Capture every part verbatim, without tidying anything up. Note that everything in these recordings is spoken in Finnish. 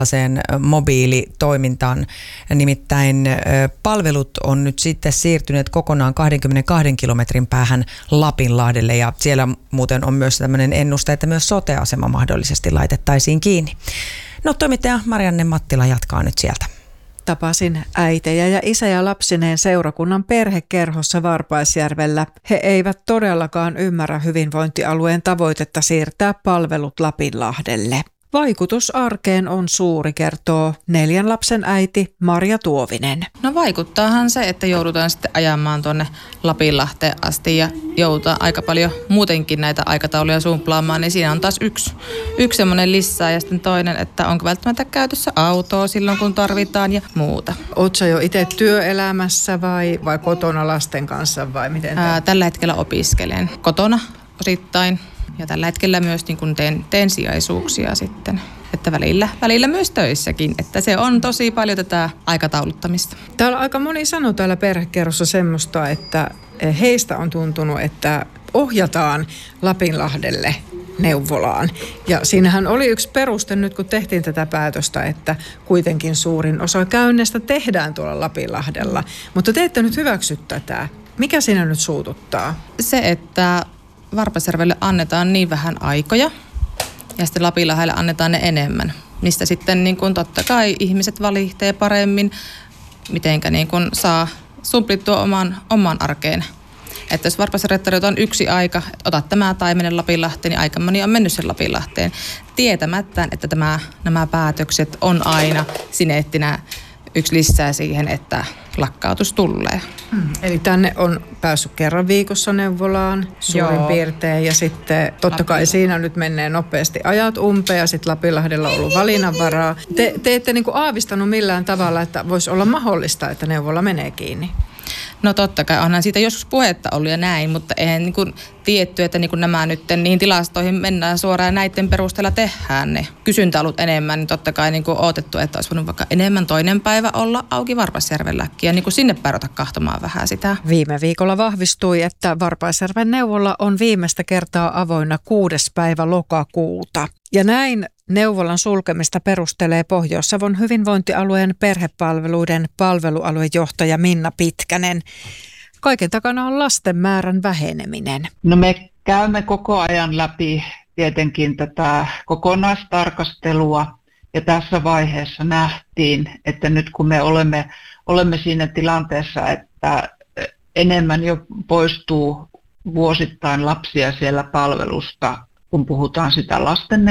mobiilitoimintaan. Nimittäin palvelut on nyt sitten siirtyneet kokonaan kaksikymmentäkaksi kilometrin päähän Lapinlahdelle ja siellä muuten on myös tämmöinen ennuste, että myös sote-asema mahdollisesti laitettaisiin kiinni. No toimittaja Marianne Mattila jatkaa nyt sieltä. Tapasin äitejä ja isä ja lapsineen seurakunnan perhekerhossa Varpaisjärvellä. He eivät todellakaan ymmärrä hyvinvointialueen tavoitetta siirtää palvelut Lapinlahdelle. Vaikutus arkeen on suuri, kertoo neljän lapsen äiti Marja Tuovinen. No vaikuttaahan se, että joudutaan sitten ajamaan tuonne Lapinlahteen asti ja joudutaan aika paljon muutenkin näitä aikatauluja sumplaamaan, niin siinä on taas yksi, yksi semmoinen lisää ja sitten toinen, että onko välttämättä käytössä autoa silloin kun tarvitaan ja muuta. Ootko sä jo itse työelämässä vai, vai kotona lasten kanssa vai miten? Ää, tällä hetkellä opiskelen kotona osittain. Ja tällä hetkellä myös niin kun teen, teen sijaisuuksia sitten, että välillä, välillä myös töissäkin, että se on tosi paljon tätä aikatauluttamista. Täällä aika moni sanoo täällä perhekerrossa semmoista, että heistä on tuntunut, että ohjataan Lapinlahdelle neuvolaan. Ja siinähän oli yksi peruste nyt, kun tehtiin tätä päätöstä, että kuitenkin suurin osa käynneistä tehdään tuolla Lapinlahdella. Mutta te ette nyt hyväksy tätä. Mikä siinä nyt suututtaa? Se, että Varpaisjärvelle annetaan niin vähän aikoja ja sitten Lapinlahdelle annetaan ne enemmän. Mistä sitten niin kuin totta kai ihmiset valittaa paremmin, mitenkä niin kuin saa sumplittua oman, oman arkeen. Että jos Varpaisjärvelle tarjotaan yksi aika, että otat tämä tai mene Lapinlahteen, niin aika moni on mennyt sen Lapinlahteen tietämättä, että tämä, nämä päätökset on aina sineettinä yksi lisää siihen, että lakkautus tulee. Hmm. Eli tänne on päässyt kerran viikossa neuvolaan suurin Joo. piirtein ja sitten totta kai siinä nyt menee nopeasti ajat umpeen ja sitten Lapinlahdella on ollut valinnanvaraa. Te, te ette niin kuin aavistanut millään tavalla, että voisi olla mahdollista, että neuvola menee kiinni? No totta kai, onhan siitä joskus puhetta ollut ja näin, mutta eihän niin kuin tietty, että niin kuin nämä nyt niihin tilastoihin mennään suoraan ja näiden perusteella tehdään ne. Kysyntä on ollut enemmän, niin totta kai niin kuin odotettu, että olisi voinut vaikka enemmän toinen päivä olla auki Varpaisjärvelläkin ja niin kuin sinne päin kahtomaan vähän sitä. Viime viikolla vahvistui, että Varpaisjärven neuvola on viimeistä kertaa avoinna kuudes päivä lokakuuta. Ja näin neuvolan sulkemista perustelee Pohjois-Savon hyvinvointialueen perhepalveluiden palvelualuejohtaja Minna Pitkänen. Kaiken takana on lasten määrän väheneminen. No me käymme koko ajan läpi tietenkin tätä kokonaistarkastelua ja tässä vaiheessa nähtiin, että nyt kun me olemme, olemme siinä tilanteessa, että enemmän jo poistuu vuosittain lapsia siellä palvelusta, kun puhutaan sitä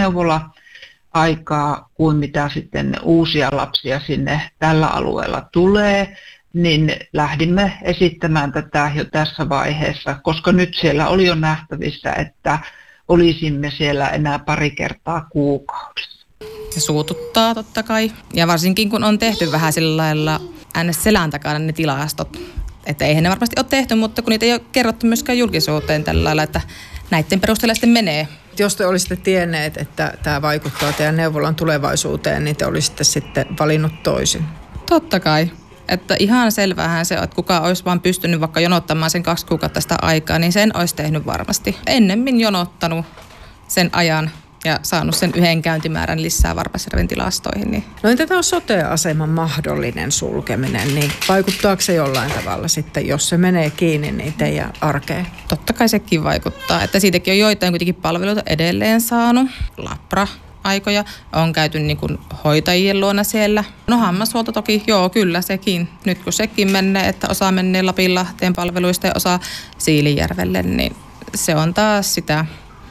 lastenneuvola-aikaa, kuin mitä sitten uusia lapsia sinne tällä alueella tulee, niin lähdimme esittämään tätä jo tässä vaiheessa, koska nyt siellä oli jo nähtävissä, että olisimme siellä enää pari kertaa kuukaudessa. Se suututtaa totta kai, ja varsinkin kun on tehty vähän sillä lailla äänes selän takana ne tilastot, että eihän ne varmasti ole tehty, mutta kun niitä ei ole kerrottu myöskään julkisuuteen tällä lailla, että näiden perusteella sitten menee. Jos te olisitte tienneet, että tämä vaikuttaa teidän neuvolan tulevaisuuteen, niin te olisitte sitten valinnut toisin. Totta kai. Että ihan selvähän se on, että kuka olisi vaan pystynyt vaikka jonottamaan sen kaksi kuukautta sitä aikaa, niin sen olisi tehnyt varmasti. Ennemmin jonottanut sen ajan ja saanut sen yhden käyntimäärän lisää Varpaisjärven tilastoihin. Niin. No entä tämä sote-aseman mahdollinen sulkeminen, niin vaikuttaako se jollain tavalla sitten, jos se menee kiinni, niin teidän arkeen? Totta kai sekin vaikuttaa, että siitäkin on joitain kuitenkin palveluita edelleen saanut. Lapra. Aikoja. On käyty niin kuin hoitajien luona siellä. No hammashuolto toki, joo kyllä sekin. Nyt kun sekin menee, että osa menee Lapinlahteen palveluista ja osa Siilinjärvelle, niin se on taas sitä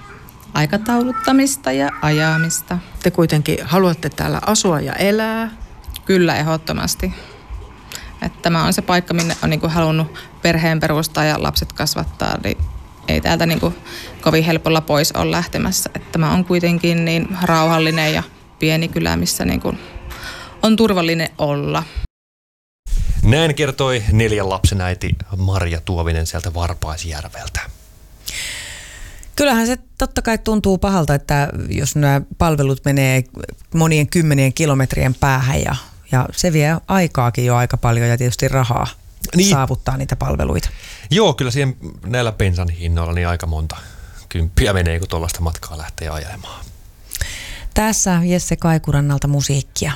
aikatauluttamista ja ajamista. Te kuitenkin haluatte täällä asua ja elää? Kyllä, ehdottomasti. Että tämä on se paikka, minne on niin kuin halunnut perheen perustaa ja lapset kasvattaa, niin ei täältä niin kuin kovin helpolla pois ole lähtemässä. Että tämä on kuitenkin niin rauhallinen ja pieni kylä, missä niin kuin on turvallinen olla. Näin kertoi neljän lapsen äiti Marja Tuovinen sieltä Varpaisjärveltä. Kyllähän se totta kai tuntuu pahalta, että jos nämä palvelut menee monien kymmenien kilometrien päähän ja, ja se vie aikaakin jo aika paljon ja tietysti rahaa niin saavuttaa niitä palveluita. Joo, kyllä siihen näillä bensan hinnoilla niin aika monta kymppiä menee, kun tuollaista matkaa lähtee ajelemaan. Tässä Jesse Kaikurannalta musiikkia.